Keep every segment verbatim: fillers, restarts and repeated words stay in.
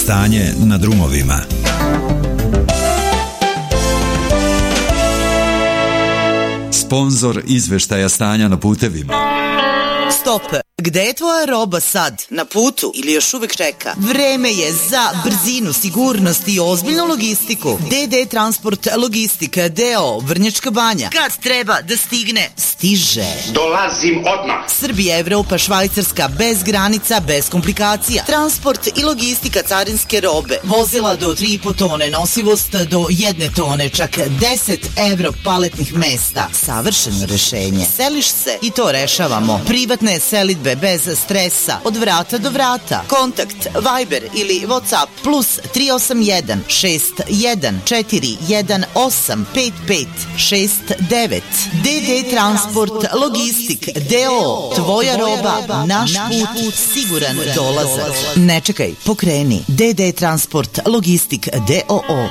Stanje na drumovima. Sponzor izveštaja stanja na putevima. Stop! Gde je tvoja roba sad? Na putu ili još uvek čeka? Vreme je za brzinu, sigurnost i ozbiljnu logistiku. D D Transport Logistika D O O Vrnjačka Banja. Kad treba da stigne, stiže. Dolazim odmah. Srbija, Evropa, Švajcarska, bez granica, bez komplikacija. Transport i logistika carinske robe. Vozila do tri i po tone, nosivost do jedne tone, čak deset evro paletnih mesta. Savršeno rešenje. Seliš se i to rešavamo. Privatne selidbe bez stresa, od vrata do vrata. Kontakt Viber ili WhatsApp plus tri osam jedan šest jedan četiri jedan osam pet pet šest devet. D D Transport Logistik D O O. Tvoja roba, naš put, siguran dolazak. Ne čekaj, pokreni. D D Transport Logistik D O O.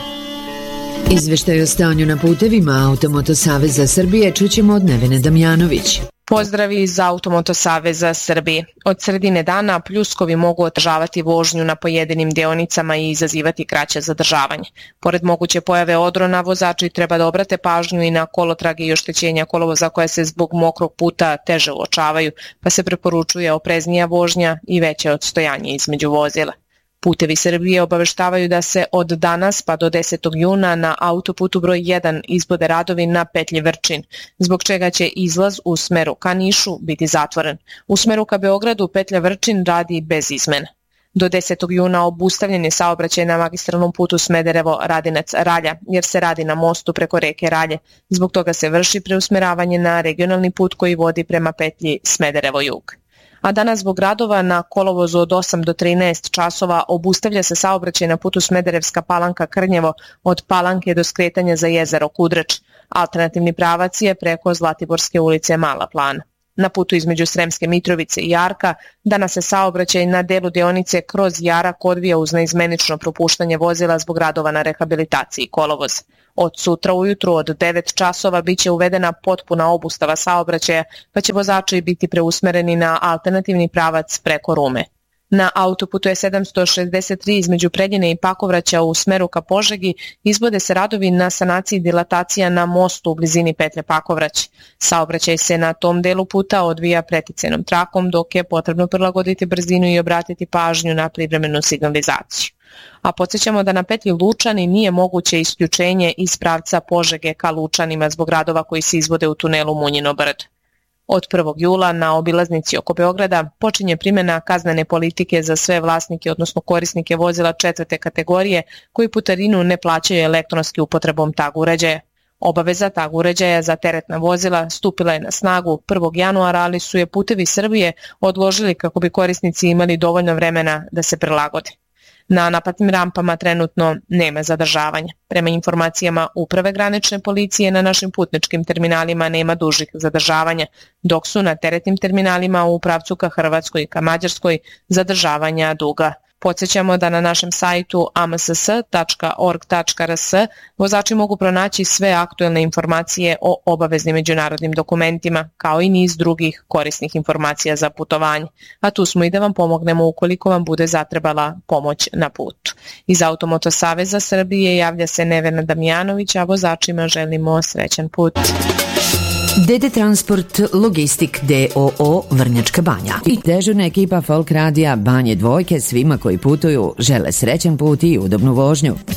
Izveštaj o stanju na putevima Automoto Saveza Srbije čućemo od Nevene Damjanović. Pozdravi iz Automoto Saveza Srbije. Od sredine dana pljuskovi mogu otežavati vožnju na pojedinim deonicama i izazivati kraće zadržavanje. Pored moguće pojave odrona, vozači treba da obrate pažnju i na kolotrage i oštećenja kolovoza koja se zbog mokrog puta teže uočavaju, pa se preporučuje opreznija vožnja i veće odstojanje između vozila. Putevi Srbije obaveštavaju da se od danas pa do desetog juna na autoputu broj jedan izvode radovi na petlji Vrčin, zbog čega će izlaz u smeru ka Nišu biti zatvoren. U smeru ka Beogradu petlja Vrčin radi bez izmena. Do desetog juna obustavljen je saobraćaj na magistralnom putu Smederevo-Radinac-Ralja, jer se radi na mostu preko reke Ralje. Zbog toga se vrši preusmeravanje na regionalni put koji vodi prema petlji Smederevo-Jug. A danas zbog radova na kolovozu od osam do trinaest časova obustavlja se saobraćaj na putu Smederevska Palanka-Krnjevo od Palanke do skretanja za jezero Kudreč. Alternativni pravac je preko Zlatiborske ulice Mala Plana. Na putu između Sremske Mitrovice i Jarka danas se saobraćaj na delu deonice kroz Jarak odvija uz neizmenično propuštanje vozila zbog radova na rehabilitaciji kolovoza. Od sutra ujutru od devet časova biće uvedena potpuna obustava saobraćaja, pa će vozači biti preusmereni na alternativni pravac preko Rume. Na autoputu je sedamsto šezdeset tri između Preljine i Pakovraća u smeru ka Požegi izvode se radovi na sanaciji dilatacija na mostu u blizini petlje Pakovrać. Saobraćaj se na tom delu puta odvija preticajnom trakom, dok je potrebno prilagoditi brzinu i obratiti pažnju na privremenu signalizaciju. A podsjećamo da na petlji Lučani nije moguće isključenje iz pravca Požege ka Lučanima zbog radova koji se izvode u tunelu Munjino brdo. Od prvog jula na obilaznici oko Beograda počinje primjena kaznene politike za sve vlasnike, odnosno korisnike vozila četvrte kategorije koji putarinu ne plaćaju elektronskim upotrebom tag uređaja. Obaveza tag uređaja za teretna vozila stupila je na snagu prvog januara, ali su je Putevi Srbije odložili kako bi korisnici imali dovoljno vremena da se prilagode. Na naplatnim rampama trenutno nema zadržavanja. Prema informacijama Uprave granične policije na našim putničkim terminalima nema dužih zadržavanja, dok su na teretnim terminalima u pravcu ka Hrvatskoj i ka Mađarskoj zadržavanja duga. Podsjećamo da na našem sajtu a m s s tačka org tačka r s vozači mogu pronaći sve aktuelne informacije o obaveznim međunarodnim dokumentima, kao i niz drugih korisnih informacija za putovanje. A tu smo i da vam pomognemo ukoliko vam bude zatrebala pomoć na putu. Iz Automoto Saveza Srbije javlja se Nevena Damjanović, a vozačima želimo srećan put. D D Transport Logistik D O O Vrnjačka Banja i dežurna ekipa Folk Radija Banje Dvojke svima koji putuju žele srećan put i udobnu vožnju.